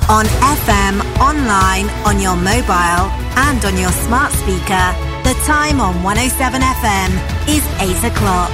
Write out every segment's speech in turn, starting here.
On FM, online, on your mobile and on your smart speaker. The time on 107 FM is 8 o'clock.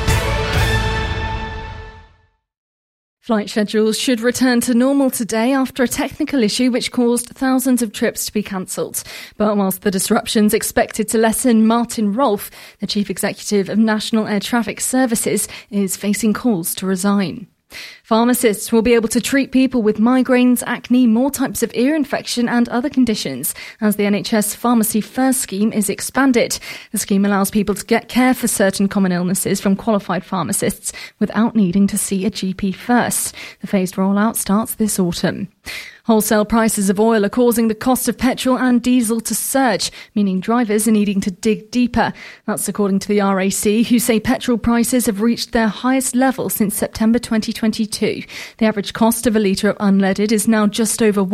Flight schedules should return to normal today after a technical issue which caused thousands of trips to be cancelled. But whilst the disruption's expected to lessen, Martin Rolfe, the Chief Executive of National Air Traffic Services, is facing calls to resign. Pharmacists will be able to treat people with migraines, acne, more types of ear infection and other conditions as the NHS Pharmacy First scheme is expanded. The scheme allows people to get care for certain common illnesses from qualified pharmacists without needing to see a GP first. The phased rollout starts this autumn. Wholesale prices of oil are causing the cost of petrol and diesel to surge, meaning drivers are needing to dig deeper. That's according to the RAC, who say petrol prices have reached their highest level since September 2022. The average cost of a litre of unleaded is now just over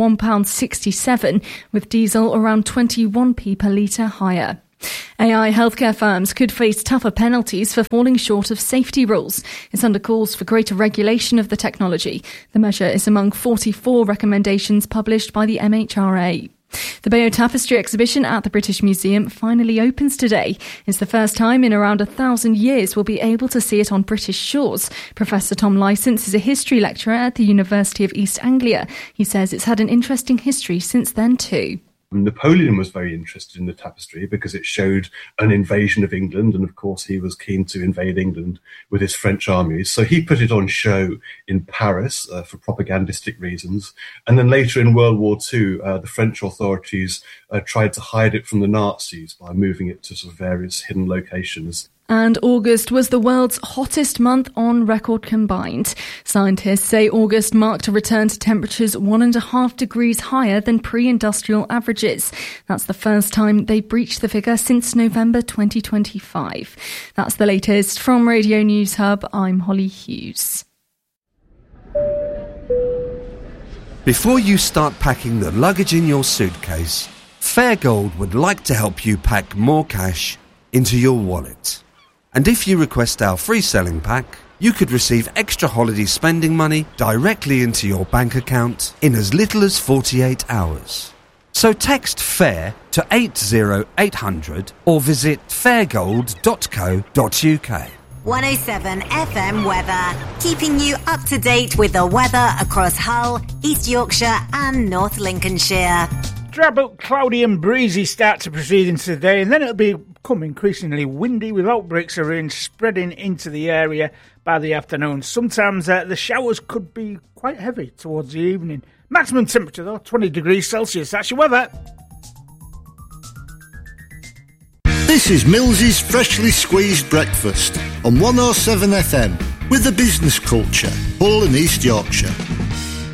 £1.67, with diesel around 21p per litre higher. AI healthcare firms could face tougher penalties for falling short of safety rules. It's under calls for greater regulation of the technology. The measure is among 44 recommendations published by the MHRA. The Bayeux Tapestry exhibition at the British Museum finally opens today. It's the first time in around 1,000 years we'll be able to see it on British shores. Professor Tom Licence is a history lecturer at the University of East Anglia. He says it's had an interesting history since then too. Napoleon was very interested in the tapestry because it showed an invasion of England, and of course he was keen to invade England with his French armies. So he put it on show in Paris for propagandistic reasons. And then later in World War II, the French authorities tried to hide it from the Nazis by moving it to sort of various hidden locations. And August was the world's hottest month on record combined. Scientists say August marked a return to temperatures 1.5 degrees higher than pre-industrial averages. That's the first time they breached the figure since November 2025. That's the latest from Radio News Hub. I'm Holly Hughes. Before you start packing the luggage in your suitcase, Fairgold would like to help you pack more cash into your wallet. And if you request our free selling pack, you could receive extra holiday spending money directly into your bank account in as little as 48 hours. So text FAIR to 80800 or visit fairgold.co.uk. 107 FM weather, keeping you up to date with the weather across Hull, East Yorkshire and North Lincolnshire. Drab but cloudy and breezy start to proceedings today, and then it'll become increasingly windy with outbreaks of rain spreading into the area by the afternoon. Sometimes the showers could be quite heavy towards the evening. Maximum temperature though, 20 degrees Celsius. That's your weather. This is Mills's Freshly Squeezed Breakfast on 107 FM with the business culture, Hull and East Yorkshire.